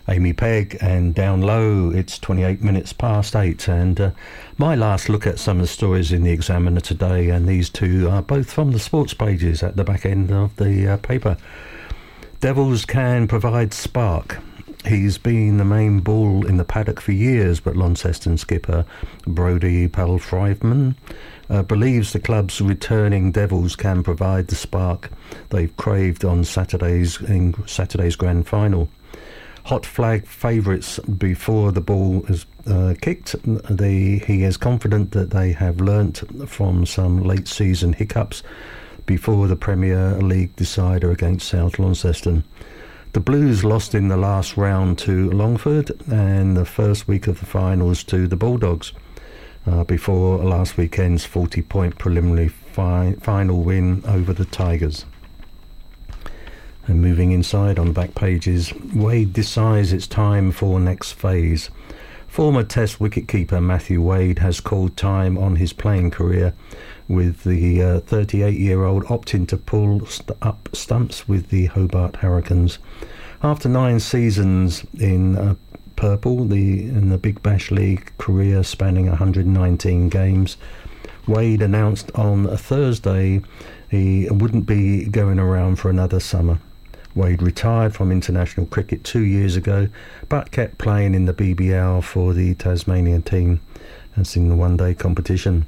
Amy Pegg, and Down Low. It's 28 minutes past 8, and my last look at some of the stories in the Examiner today, and these two are both from the sports pages at the back end of the paper. Devils can provide spark. He's been the main bull in the paddock for years, but Launceston skipper Brodie Palfreyman believes the club's returning Devils can provide the spark they've craved on Saturday's grand final. Hot flag favourites before the ball is kicked. He is confident that they have learnt from some late season hiccups before the Premier League decider against South Launceston. The Blues lost in the last round to Longford and the first week of the finals to the Bulldogs before last weekend's 40-point preliminary final win over the Tigers. And moving inside on the back pages, Wade decides it's time for next phase. Former Test wicketkeeper Matthew Wade has called time on his playing career, with the 38-year-old opting to pull up stumps with the Hobart Hurricanes. After 9 seasons in purple, in the Big Bash League career spanning 119 games, Wade announced on a Thursday he wouldn't be going around for another summer. Wade retired from international cricket 2 years ago, but kept playing in the BBL for the Tasmanian team. That's in the one-day competition.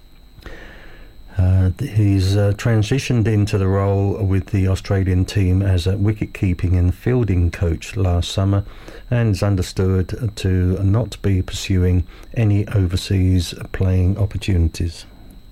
He's transitioned into the role with the Australian team as a wicket-keeping and fielding coach last summer, and is understood to not be pursuing any overseas playing opportunities.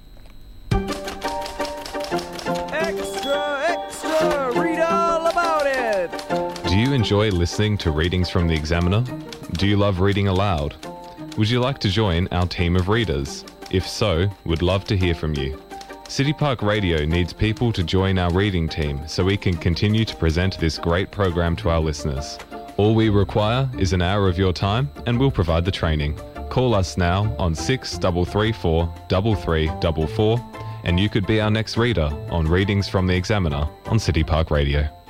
Do you enjoy listening to readings from the Examiner? Do you love reading aloud? Would you like to join our team of readers? If so, we'd love to hear from you. City Park Radio needs people to join our reading team so we can continue to present this great program to our listeners. All we require is an hour of your time and we'll provide the training. Call us now on 6334 3344 and you could be our next reader on Readings from the Examiner on City Park Radio.